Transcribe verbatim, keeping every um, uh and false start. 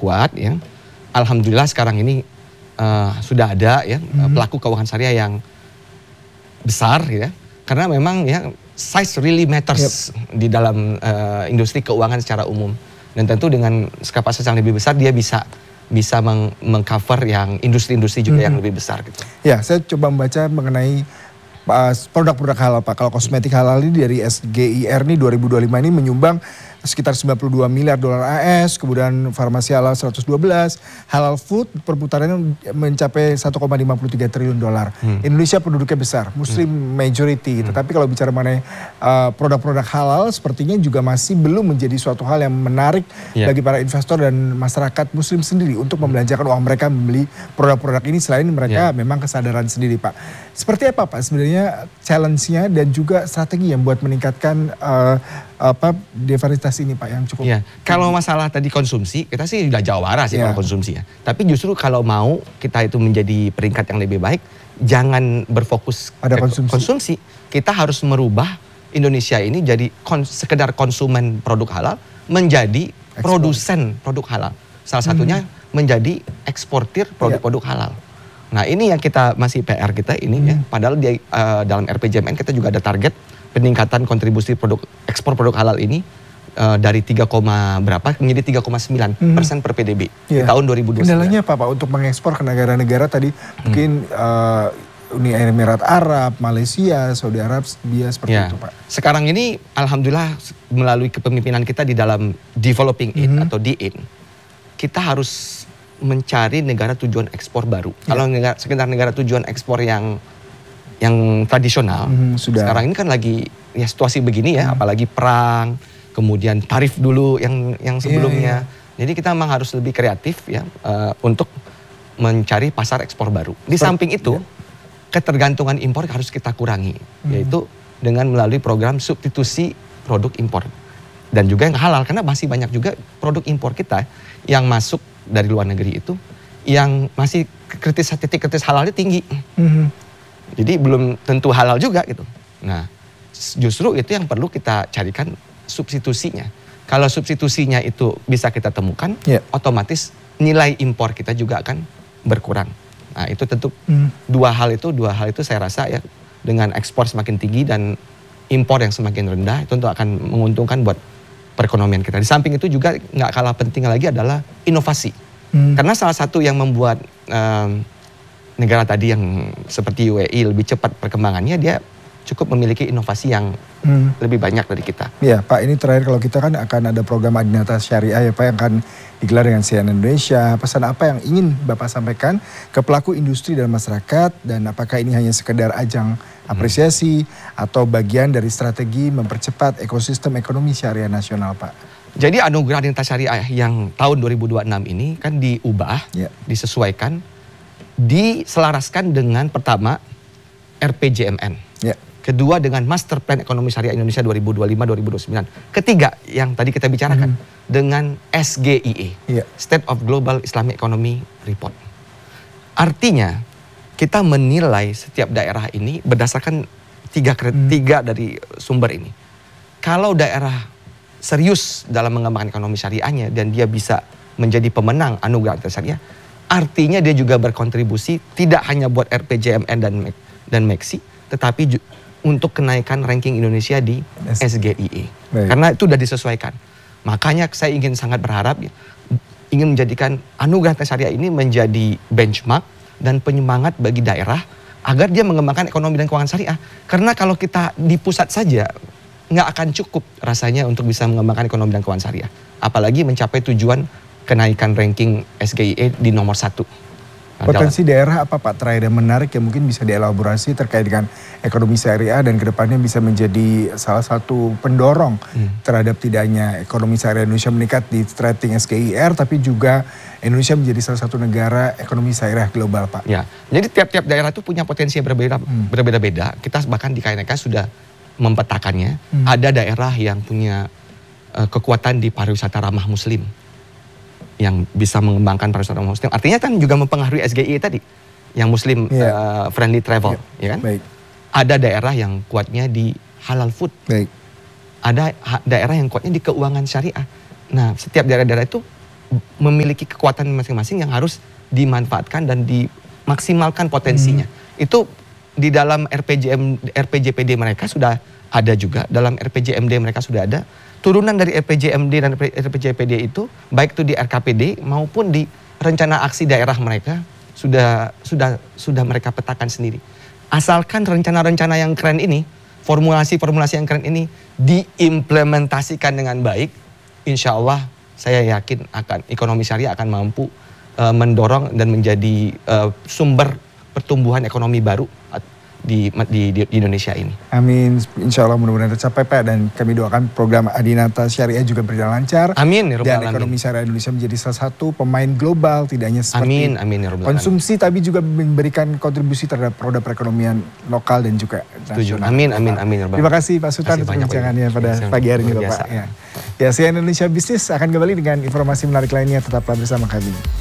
kuat ya. Alhamdulillah sekarang ini uh, sudah ada ya mm-hmm. pelaku keuangan syariah yang besar ya. Karena memang ya size really matters yep. di dalam uh, industri keuangan secara umum. Dan tentu dengan kapasitas yang lebih besar dia bisa bisa meng mengcover yang industri-industri juga mm-hmm. yang lebih besar gitu. Ya, saya coba membaca mengenai produk-produk halal Pak. Kalau kosmetik halal ini dari S G I R nih dua ribu dua puluh lima ini menyumbang sekitar sembilan puluh dua miliar dolar A S, kemudian farmasi halal seratus dua belas, halal food perputarannya mencapai satu koma lima puluh tiga triliun dolar. Hmm. Indonesia penduduknya besar, Muslim hmm. majority, hmm. tetapi kalau bicara mengenai uh, produk-produk halal sepertinya juga masih belum menjadi suatu hal yang menarik yeah. bagi para investor dan masyarakat Muslim sendiri untuk membelanjakan uang mereka membeli produk-produk ini selain mereka yeah. memang kesadaran sendiri Pak. Seperti apa Pak sebenarnya challenge-nya dan juga strategi yang buat meningkatkan uh, apa diversitas ini Pak yang cukup. Ya, kalau masalah tadi konsumsi, kita sih udah jauh arah sih ya. Kalau konsumsi ya. Tapi justru kalau mau kita itu menjadi peringkat yang lebih baik, jangan berfokus pada konsumsi. konsumsi. Kita harus merubah Indonesia ini jadi kon sekedar konsumen produk halal menjadi ekspor. Produsen produk halal. Salah satunya hmm. menjadi eksportir produk-produk ya. halal. Nah, ini yang kita masih P R kita ini hmm. ya. Padahal di uh, dalam R P J M N kita juga ada target peningkatan kontribusi produk ekspor produk halal ini uh, dari tiga, berapa menjadi tiga koma sembilan persen per P D B yeah. di tahun dua ribu dua puluh sembilan. Kendalanya apa Pak untuk mengekspor ke negara-negara tadi hmm. mungkin uh, Uni Emirat Arab, Malaysia, Saudi Arabia seperti yeah. itu Pak? Sekarang ini alhamdulillah melalui kepemimpinan kita di dalam developing in hmm. atau D I N, kita harus mencari negara tujuan ekspor baru. Yeah. Kalau negara, sekedar negara tujuan ekspor yang yang tradisional, hmm, sudah. Sekarang ini kan lagi ya situasi begini ya, hmm. apalagi perang, kemudian tarif dulu yang yang sebelumnya. Yeah, yeah. Jadi kita memang harus lebih kreatif ya uh, untuk mencari pasar ekspor baru. Di so, samping itu, yeah. ketergantungan impor harus kita kurangi, hmm. yaitu dengan melalui program substitusi produk impor dan juga yang halal, karena masih banyak juga produk impor kita yang masuk dari luar negeri itu yang masih kritis titik kritis halalnya tinggi. Hmm. Jadi belum tentu halal juga gitu. Nah, justru itu yang perlu kita carikan substitusinya. Kalau substitusinya itu bisa kita temukan, yeah. otomatis nilai impor kita juga akan berkurang. Nah, itu tentu mm. dua hal itu, dua hal itu saya rasa ya dengan ekspor semakin tinggi dan impor yang semakin rendah itu tentu akan menguntungkan buat perekonomian kita. Di samping itu juga nggak kalah penting lagi adalah inovasi. Mm. Karena salah satu yang membuat um, negara tadi yang seperti U A E lebih cepat perkembangannya, dia cukup memiliki inovasi yang hmm. lebih banyak dari kita. Iya Pak, ini terakhir kalau kita kan akan ada program Adinata Syariah ya Pak yang akan digelar dengan C N N Indonesia. Pesan apa yang ingin Bapak sampaikan ke pelaku industri dan masyarakat, dan apakah ini hanya sekedar ajang apresiasi hmm. atau bagian dari strategi mempercepat ekosistem ekonomi syariah nasional Pak? Jadi anugerah Adinata Syariah yang tahun dua ribu dua puluh enam ini kan diubah, ya. disesuaikan, diselaraskan dengan pertama R P J M N, ya. kedua dengan Master Plan Ekonomi Syariah Indonesia dua ribu dua puluh lima sampai dua ribu dua puluh sembilan, ketiga yang tadi kita bicarakan hmm. dengan S G I E, ya. State of Global Islamic Economy Report. Artinya kita menilai setiap daerah ini berdasarkan tiga, hmm. tiga dari sumber ini. Kalau daerah serius dalam mengembangkan ekonomi syariahnya dan dia bisa menjadi pemenang anugerah syariah, artinya dia juga berkontribusi tidak hanya buat R P J M N dan dan Meksi, tetapi untuk kenaikan ranking Indonesia di S G I E. Baik. Karena itu sudah disesuaikan. Makanya saya ingin sangat berharap ingin menjadikan anugerah syariah ini menjadi benchmark dan penyemangat bagi daerah agar dia mengembangkan ekonomi dan keuangan syariah. Karena kalau kita di pusat saja nggak akan cukup rasanya untuk bisa mengembangkan ekonomi dan keuangan syariah. Apalagi mencapai tujuan kenaikan ranking S G I E di nomor satu. Nah, potensi dalam daerah apa Pak terakhir yang menarik yang mungkin bisa dielaborasi terkait dengan ekonomi syariah dan kedepannya bisa menjadi salah satu pendorong hmm. terhadap tidak hanya ekonomi syariah Indonesia meningkat di rating S G I R, tapi juga Indonesia menjadi salah satu negara ekonomi syariah global Pak. Ya, jadi tiap-tiap daerah itu punya potensi yang berbeda, hmm. berbeda-beda. Kita bahkan di K N K sudah mempetakannya. Hmm. Ada daerah yang punya uh, kekuatan di pariwisata ramah Muslim, yang bisa mengembangkan pariwisata Muslim. Artinya kan juga mempengaruhi S G I E tadi, yang Muslim yeah. uh, friendly travel, yeah. ya kan? Baik. Ada daerah yang kuatnya di halal food. Baik. Ada daerah yang kuatnya di keuangan syariah. Nah, setiap daerah-daerah itu memiliki kekuatan masing-masing yang harus dimanfaatkan dan dimaksimalkan potensinya. Hmm. Itu di dalam R P J M, R P J P D mereka sudah ada juga, dalam R P J M D mereka sudah ada. Turunan dari R P J M D dan R P J P D itu, baik itu di R K P D maupun di rencana aksi daerah mereka, sudah sudah sudah mereka petakan sendiri. Asalkan rencana-rencana yang keren ini, formulasi-formulasi yang keren ini diimplementasikan dengan baik, insya Allah saya yakin akan ekonomi syariah akan mampu uh, mendorong dan menjadi uh, sumber pertumbuhan ekonomi baru di, di, di Indonesia ini. Amin, insya Allah mudah-mudahan tercapai Pak, dan kami doakan program Adinata Syariah juga berjalan lancar. Amin ya Dan ekonomi syariah Indonesia menjadi salah satu pemain global, tidak hanya seperti amin, amin, ya konsumsi, tapi juga memberikan kontribusi terhadap roda perekonomian lokal dan juga nasional. Amin, amin, amin. Ya Terima kasih Pak Sultan untuk perbincangannya pada ya, pagi hari ini Bapak. Ya, ya C N N Indonesia Bisnis akan kembali dengan informasi menarik lainnya, tetaplah bersama kami.